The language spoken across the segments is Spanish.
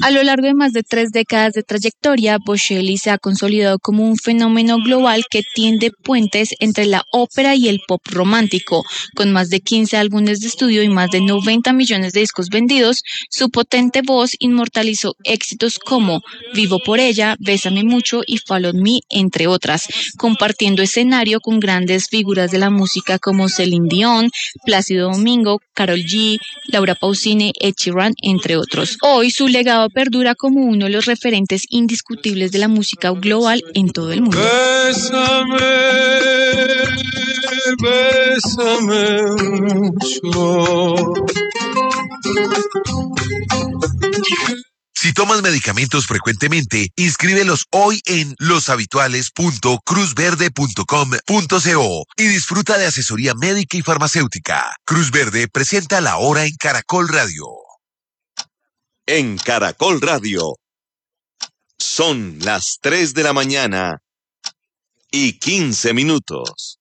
A lo largo de más de 3 décadas de trayectoria, Bocelli se ha consolidado como un fenómeno global que tiende puentes entre la ópera y el pop romántico. Con más de 15 álbumes de estudio y más de 90 millones de discos vendidos, su potente voz inmortalizó éxitos como Vivo por ella, Bésame mucho y Follow Me, entre otras, compartiendo escenario con grandes figuras de la música como Celine Dion, Plácido Domingo, Karol G, Laura Pausini, Ed Sheeran, entre otros. Hoy su legado perdura como uno de los referentes indiscutibles de la música global en todo el mundo. Bésame, bésame mucho. Si tomas medicamentos frecuentemente, inscríbelos hoy en loshabituales.cruzverde.com.co y disfruta de asesoría médica y farmacéutica. Cruz Verde presenta La Hora en Caracol Radio. En Caracol Radio, son las 3 de la mañana y 15 minutos.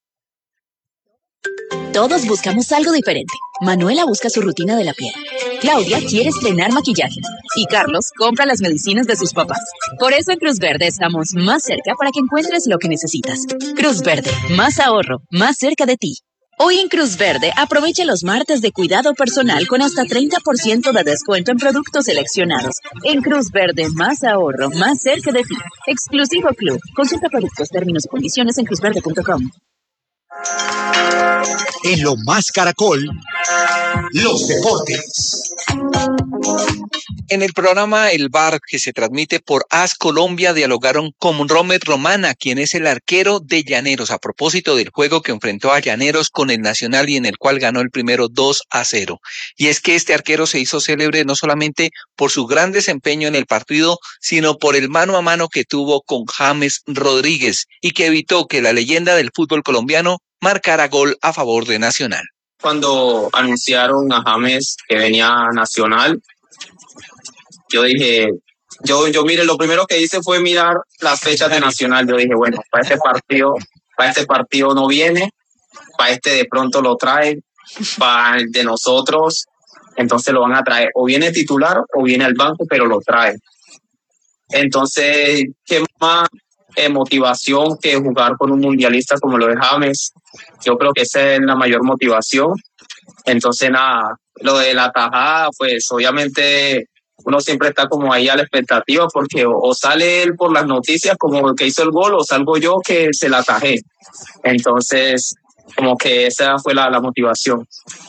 Todos buscamos algo diferente. Manuela busca su rutina de la piel. Claudia quiere estrenar maquillaje. Y Carlos compra las medicinas de sus papás. Por eso en Cruz Verde estamos más cerca para que encuentres lo que necesitas. Cruz Verde, más ahorro, más cerca de ti. Hoy en Cruz Verde, aprovecha los martes de cuidado personal con hasta 30% de descuento en productos seleccionados. En Cruz Verde, más ahorro, más cerca de ti. Exclusivo Club. Consulta productos, términos y condiciones en cruzverde.com. En lo más Caracol, los deportes. En el programa El Bar, que se transmite por AS Colombia, dialogaron con Romer Romana, quien es el arquero de Llaneros, a propósito del juego que enfrentó a Llaneros con el Nacional y en el cual ganó el primero 2-0. Y es que este arquero se hizo célebre no solamente por su gran desempeño en el partido, sino por el mano a mano que tuvo con James Rodríguez y que evitó que la leyenda del fútbol colombiano marcara gol a favor de Nacional. Cuando anunciaron a James que venía a Nacional, yo dije, mire, lo primero que hice fue mirar las fechas de Nacional. Yo dije, bueno, para este partido no viene, para este de pronto lo traen, para el de nosotros, entonces lo van a traer. O viene titular o viene al banco, pero lo traen. Entonces, ¿qué más motivación que jugar con un mundialista como lo de James? Yo creo que esa es la mayor motivación. Entonces, nada, lo de la tajada, pues obviamente uno siempre está como ahí a la expectativa porque o sale él por las noticias como que hizo el gol o salgo yo que se la tajé. Entonces, como que esa fue la motivación.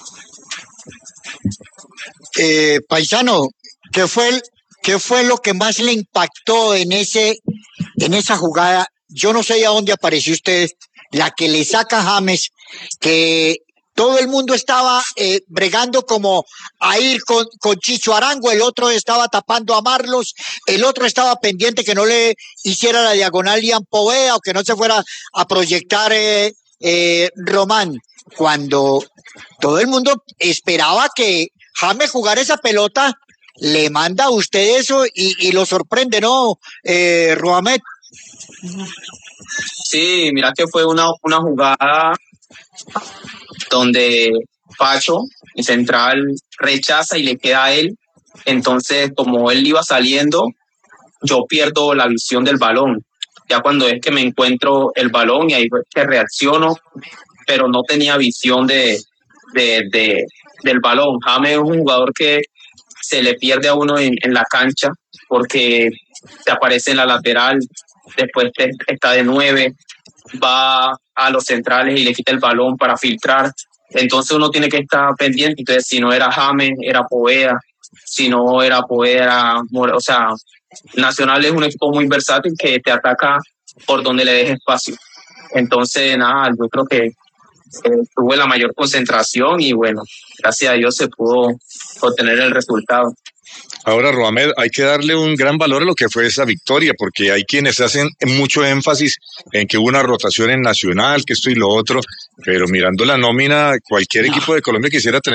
Paisano, ¿qué fue lo que más le impactó en esa jugada? Yo no sé a dónde apareció usted, la que le saca James, que todo el mundo estaba bregando como a ir con Chicho Arango, el otro estaba tapando a Marlos, el otro estaba pendiente que no le hiciera la diagonal Ian Poveda o que no se fuera a proyectar Román, cuando todo el mundo esperaba que James jugara esa pelota. Le manda a usted eso y lo sorprende, ¿no, Roamet? Sí, mira que fue una jugada donde Pacho, el central, rechaza y le queda a él. Entonces, como él iba saliendo, yo pierdo la visión del balón. Ya cuando es que me encuentro el balón y ahí fue que reacciono, pero no tenía visión del balón. James es un jugador que se le pierde a uno en la cancha porque te aparece en la lateral, después está de 9, va a los centrales y le quita el balón para filtrar. Entonces uno tiene que estar pendiente. Entonces, si no era James, era Poveda. Si no era Poveda, o sea, Nacional es un equipo muy versátil que te ataca por donde le deje espacio. Entonces, nada, yo creo que tuve la mayor concentración y bueno, gracias a Dios se pudo obtener el resultado. Ahora, Roamed, hay que darle un gran valor a lo que fue esa victoria, porque hay quienes hacen mucho énfasis en que hubo una rotación en Nacional, que esto y lo otro, pero mirando la nómina, cualquier equipo de Colombia quisiera tener